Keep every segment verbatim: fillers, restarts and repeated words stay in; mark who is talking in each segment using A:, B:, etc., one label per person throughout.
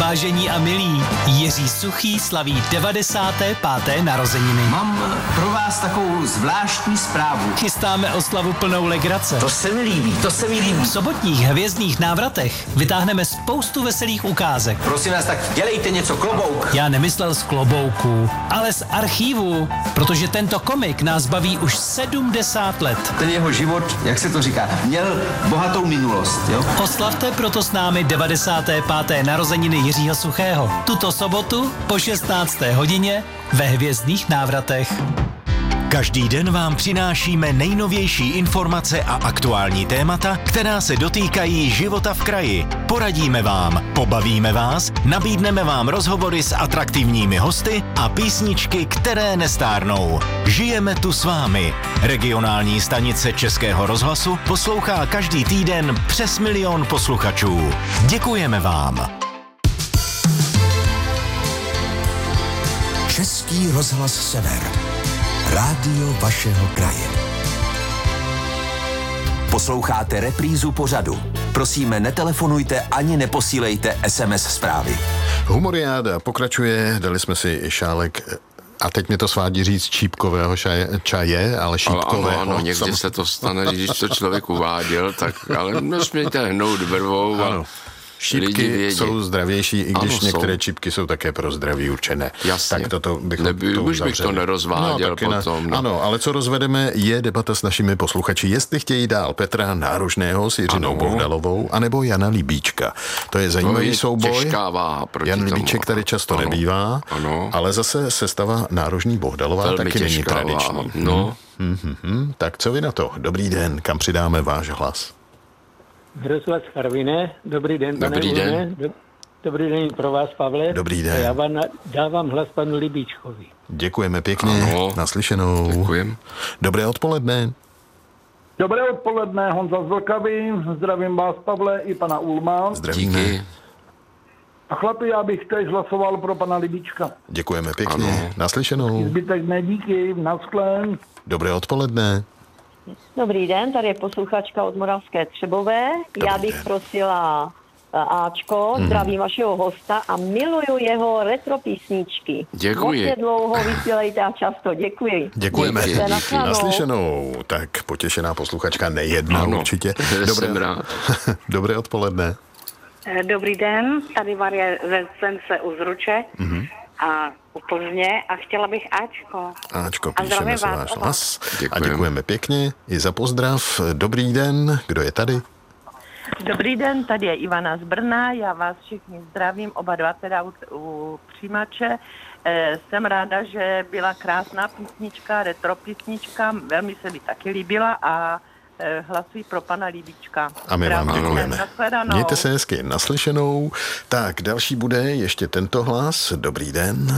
A: Vážení a milí, Jiří Suchý slaví devadesáté páté narozeniny.
B: Mám pro vás takovou zvláštní zprávu.
A: Chystáme oslavu plnou legrace.
B: To se mi líbí, to se mi líbí.
A: V sobotních hvězdných návratech vytáhneme spoustu veselých ukázek.
B: Prosím vás, tak dělejte něco, klobouk.
A: Já nemyslel z klobouků, ale z archívu, protože tento komik nás baví už sedmdesát let.
B: Ten jeho život, jak se to říká, měl bohatou minulost, jo?
A: Oslavte proto s námi devadesáté páté narozeniny Jiřího Suchého. Tuto sobotu po šestnácté hodině ve hvězdných návratech.
C: Každý den vám přinášíme nejnovější informace a aktuální témata, která se dotýkají života v kraji. Poradíme vám, pobavíme vás, nabídneme vám rozhovory s atraktivními hosty a písničky, které nestárnou. Žijeme tu s vámi. Regionální stanice Českého rozhlasu poslouchá každý týden přes milion posluchačů. Děkujeme vám.
D: Český rozhlas Sever. Rádio vašeho kraje. Posloucháte reprízu pořadu. Prosíme, netelefonujte ani neposílejte es em es zprávy.
E: Humoriáda pokračuje, dali jsme si i šálek, a teď mě to svádí říct čípkového šaje, čaje, ale šípkového.
F: Ano, ano, někdy sam... se to stane, když to člověk uváděl, tak ale nesmějte hnout brvou.
E: Ano. Šípky jsou zdravější, i když ano, některé jsou. Čípky jsou také pro zdraví určené.
F: Jasně.
E: Tak toto bychom
F: Neby,
E: to
F: už bych to nerozváděl no, potom.
E: Na, ano, ale co rozvedeme, je debata s našimi posluchači, jestli chtějí dál Petra Nárožného s Jiřinou Bohdalovou, anebo Jana Libíčka. To je zajímavý to je souboj.
F: Těžká váha proti
E: Jan
F: tomu.
E: Libíček tady často ano. nebývá, ano. ale zase sestava Nárožní Bohdalová
F: velmi
E: taky není tradiční.
F: No.
E: Hmm, hmm, hmm. Tak co vy na to? Dobrý den, kam přidáme váš hlas?
G: Hrozvac Karviné, dobrý den, pane
F: Dobrý den.
G: Ulne. Dobrý den pro vás, Pavle.
E: Dobrý den.
G: A já vám dávám hlas panu Libíčkovi.
E: Děkujeme pěkně,
F: ano.
E: naslyšenou.
F: Děkujem.
E: Dobré odpoledne.
H: Dobré odpoledne, Honza z Vlkavy, zdravím vás, Pavle, i pana Ulma.
E: Zdravíme.
F: Díky.
H: A chlapi, já bych teď hlasoval pro pana Libíčka.
E: Děkujeme pěkně,
F: ano.
E: naslyšenou.
H: Zbytek ne, díky, naschle.
E: Dobré odpoledne.
I: Dobrý den, tady je posluchačka od Moravské Třebové.
E: Dobrý
I: Já bych
E: den.
I: prosila Ačko,
E: Mhm.
I: zdravím vašeho hosta a miluju jeho retro písničky.
F: Děkuji.
I: Moc dlouho vysílejte a často, děkuji.
E: Děkujeme.
F: Díky, díky.
E: Naslyšenou. Tak potěšená posluchačka nejedna
F: Ano,
E: určitě.
F: jsem rád.
E: Dobré odpoledne.
J: Dobrý den, tady Marie ze Sence u Zruče
E: Mhm.
J: a u Plzně a chtěla bych Ačko.
E: Ačko,
J: A
E: píšeme
J: zdravím
E: si
J: vás
E: váš
J: oba.
E: hlas. A
F: Děkujeme.
E: děkujeme pěkně i za pozdrav. Dobrý den, kdo je tady?
K: Dobrý den, tady je Ivana z Brna, já vás všichni zdravím, oba dva teda u, u přijímače. E, jsem ráda, že byla krásná písnička, retro písnička, velmi se mi taky líbila a e, hlasuji pro pana Libíčka.
E: A my vám
K: Zdravím.
E: děkujeme.
K: Nashledanou.
E: Mějte se hezky, naslyšenou. Tak, další bude ještě tento hlas. Dobrý den.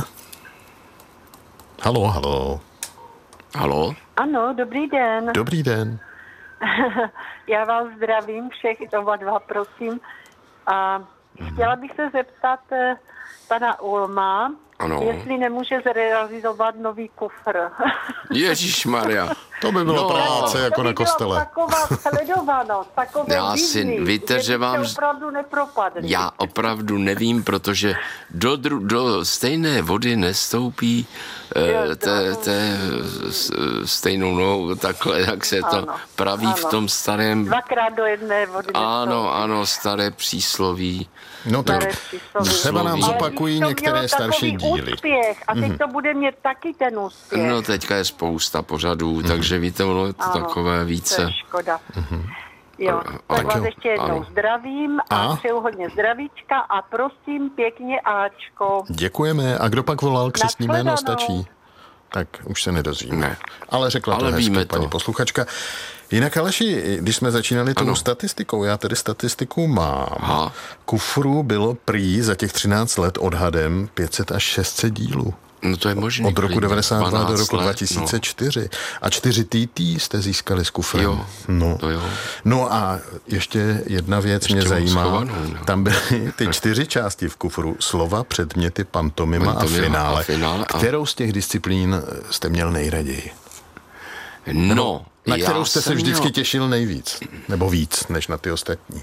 E: Halo, halo.
F: Halo?
I: Ano, dobrý den.
E: Dobrý den.
I: Já vás zdravím všech, oba dva, prosím. A chtěla bych se zeptat eh, pana Ulma,
F: Ano.
I: jestli nemůže zrealizovat nový kufr.
F: Ježišmarja.
E: To by bylo
F: No.
E: práce jako
I: to by
E: na kostele.
I: byla taková sledovanost, takové
F: Já si-
I: výzvy,
F: víte, že vám-
I: byste opravdu nepropadli.
F: Já opravdu nevím, protože do, dru, do stejné vody nestoupí eh, té, té s- stejnou nohou, takhle, jak se to
I: Ano,
F: praví v
I: ano.
F: tom starém...
I: Dvakrát do jedné vody.
F: Ano, ano, staré přísloví.
E: No tak
I: Staré přísloví.
E: třeba nám
F: Ale
E: zopakují
I: to
E: některé
I: mělo
E: starší
I: takový
E: díly.
I: úspěch a teď
E: Mhm.
I: to bude mít taky ten úspěch.
F: No teďka je spousta pořadů, takže víte, ono je to
I: Ano,
F: takové
I: To
F: více.
I: je škoda. Jo,
F: Ano,
I: tak vás
F: ano,
I: ještě jednou
F: ano.
I: zdravím a,
E: A?
I: přeju hodně zdravíčka a prosím pěkně Ačko.
E: Děkujeme. A kdo pak volal? Křestní jméno
I: Nashledanou.
E: stačí? Tak už se nedozvíme.
F: Ne.
E: Ale řekla
F: Ale
E: to hezky
F: víme
E: paní
F: to.
E: posluchačka. Jinak, Aleši, když jsme začínali tou
F: Ano.
E: statistikou, já tedy statistiku mám.
F: Aha.
E: Kufru bylo prý za těch třináct let odhadem pět set až šest set dílů.
F: No to je možný.
E: Od roku
F: klidně.
E: devadesát dva do
F: dvanáct
E: roku
F: let,
E: dva tisíce čtyři. A čtyři T T jste získali s kufrem.
F: Jo,
E: no.
F: to jo.
E: No a ještě jedna věc
F: Ještě
E: mě
F: mám
E: zajímá.
F: schovanou, no.
E: Tam byly ty čtyři části v kufru. Slova, předměty, pantomima a
F: Pantomima
E: finále.
F: a finále a-
E: Kterou z těch disciplín jste měl nejraději?
F: No,
E: Na kterou
F: Já
E: jste se
F: jsem
E: vždycky
F: měl...
E: těšil nejvíc? Nebo víc, než na ty ostatní?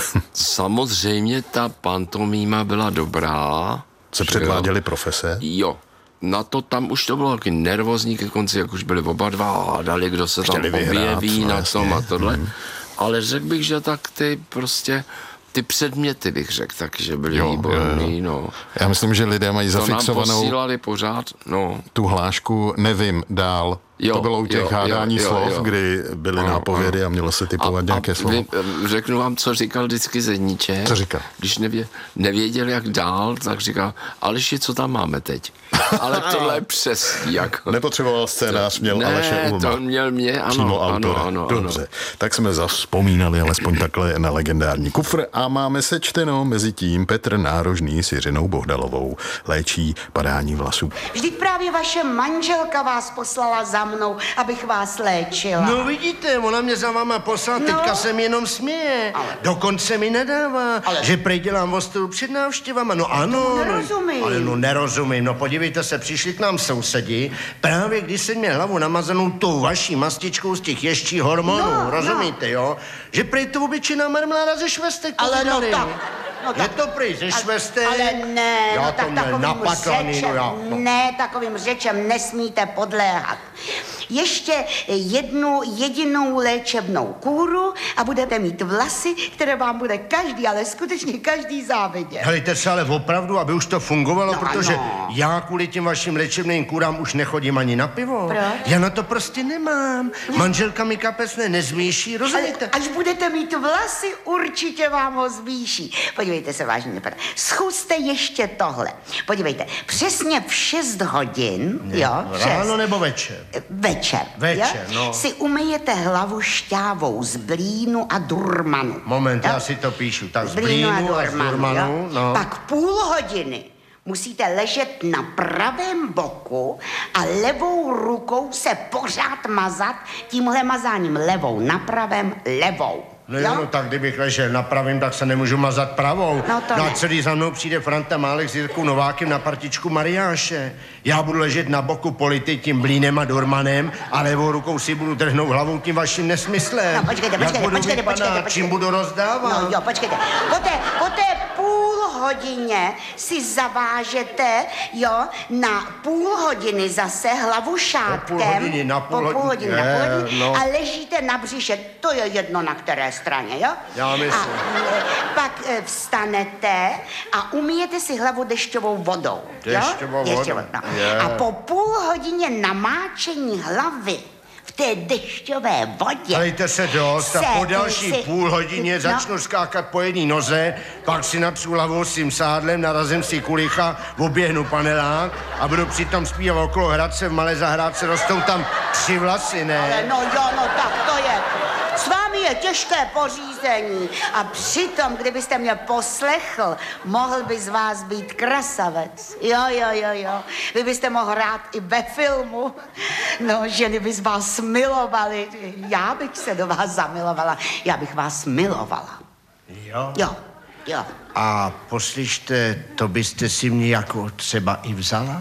F: Samozřejmě ta pantomíma byla dobrá.
E: Se předváděly profese?
F: Jo. Na to tam už to bylo taky nervózní ke konci, jak už byli oba dva a dali, kdo se tam objeví na tom a tohle. Hmm. Ale řekl bych, že tak ty prostě... Ty předměty bych řekl, takže byly výborný, no.
E: Já myslím, že lidé mají zafixovanou...
F: To nám posílali pořád, no.
E: Tu hlášku nevím dál.
F: Jo,
E: to bylo u těch
F: jo,
E: hádání
F: jo, jo,
E: slov,
F: jo.
E: kdy byly
F: ano,
E: nápovědy
F: ano.
E: a mělo se typovat
F: a,
E: nějaké
F: a
E: slovo.
F: Vy, řeknu vám, co říkal vždycky Zedníček.
E: Co říkal?
F: Když nevě, nevěděl, jak dál, tak říkal, Aleši, co tam máme teď? Ale tohle je přesný. Jako.
E: Nepotřeboval scénář, měl
F: ne,
E: Aleše Ulma.
F: to měl mě, ano.
E: Přímo autora.
F: Ano, ano,
E: Dobře,
F: ano.
E: tak jsme zavzpomínali alespoň takhle na legendární kufr a máme sečteno mezi tím Petr Nárožný s Jiřinou Bohdalovou léčí padání vlasů.
L: Vždyť právě vaše manželka vás poslala za mnou, abych vás léčila.
M: No vidíte, ona mě za váma poslala, no. Teďka se mi jenom směje. Ale... Dokonce mi nedává, ale... že prej dělám ostudu před návštěvama. No ano.
L: Nerozumím.
M: No, ale no nerozumím, no podívejte se, přišli k nám sousedi, právě když jsem měl hlavu namazanou tou vaší mastičkou z těch ješčí hormonů, no, rozumíte, no. Jo? Že prej to obyčejná marmeláda ze švestek
L: ale
M: povídali.
L: No tak, no tak.
M: Je to prej ze švestek?
L: Ale ne,
M: já
L: no
M: to
L: tak takovým
M: napatlaný,
L: řečem,
M: no já, no.
L: ne, takovým řečem nesmíte podléhat. Ještě jednu jedinou léčebnou kůru a budete mít vlasy, které vám bude každý, ale skutečně každý závidět.
M: Helejte se, ale opravdu, aby už to fungovalo,
L: no,
M: protože
L: ano.
M: Já kvůli těm vašim léčebným kůrám už nechodím ani na pivo.
L: Proč?
M: Já na to prostě nemám. Ne. Manželka mi kapes ne, nezvýší, rozumíte?
L: Ale až budete mít vlasy, určitě vám ho zvýší. Podívejte se, vážně, pane. Zkuste ještě tohle. Podívejte, přesně v šest hodin, ne, jo?
M: Ráno
L: šest.
M: nebo večer?
L: Večer.
M: Večer,
L: jo?
M: no.
L: Si umyjete hlavu šťávou z blínu a durmanu.
M: Moment,
L: jo?
M: já si to píšu. Tak z
L: blínu
M: blínu a,
L: a
M: z durmanu, no.
L: Pak půl hodiny musíte ležet na pravém boku a levou rukou se pořád mazat tímhle mazáním levou na pravém levou.
M: No jo, no tak kdybych ležel na pravým, tak se nemůžu mazat pravou.
L: No to
M: no a
L: ne.
M: celý za mnou přijde Franta Málek s Jirkou Novákem na partičku Mariáše. Já budu ležet na boku polity tím blínem a durmanem a levou rukou si budu drhnout hlavou tím vaším nesmyslem.
L: No počkejte, počkejte,
M: Jak budu
L: počkejte,
M: vypadat,
L: počkejte, počkejte.
M: čím budu rozdávat?
L: No jo, počkejte. Po té, po té půl hodině si zavážete, jo, na půl hodiny zase hlavu šátkem.
M: Po půl hodiny, na půl
L: po půl hodiny,
M: hodiny,
L: na půl hodiny
M: no.
L: a ležíte na břiše. To je jedno, na které straně, jo?
M: Já myslím.
L: A e, pak e, vstanete a umyjete si hlavu dešťovou vodou.
M: Dešťovou
L: jo?
M: vodou.
L: No.
M: Yeah.
L: A po půl hodině namáčení hlavy v té dešťové vodě.
M: Dejte se dost a po další
L: si,
M: půl hodině
L: no.
M: začnu skákat po jedné noze, pak si napřu hlavou s tím sádlem, narazím si kulicha, oběhnu panelák a budu přitom zpívat okolo Hradce v malé zahrádce, rostou tam tři vlasy, ne?
L: Ale no jo, no tak to je... S vámi je těžké pořízení a přitom, kdybyste mě poslechl, mohl by z vás být krasavec. Jo, jo, jo, jo. Vy byste mohl hrát i ve filmu. No, ženy by z vás milovaly. Já bych se do vás zamilovala. Já bych vás milovala.
M: Jo?
L: Jo, jo.
M: A poslyšte, to byste si mě jako třeba i vzala?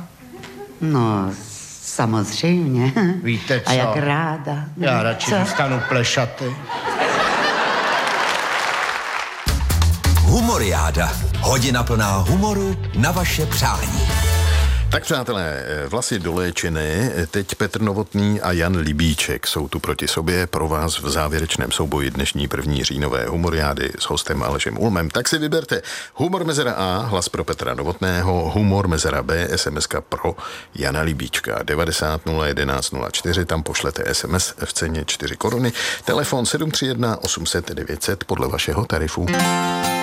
L: No, samozřejmě.
M: Víte co?
L: A jak ráda.
M: Já radši
L: Co?
M: zůstanu plešaty.
D: Humoriáda. Hodina plná humoru na vaše přání.
E: Tak přátelé, vlasy doléčené, teď Petr Novotný a Jan Libíček jsou tu proti sobě pro vás v závěrečném souboji dnešní první říjnové humoriády s hostem Alešem Ulmem. Tak si vyberte Humor mezera A, hlas pro Petra Novotného, Humor mezera B, SMSka pro Jana Libíčka. devadesát nula jedenáct nula čtyři, tam pošlete es em es v ceně čtyři koruny, telefon sedm tři jedna osm set devět set podle vašeho tarifu.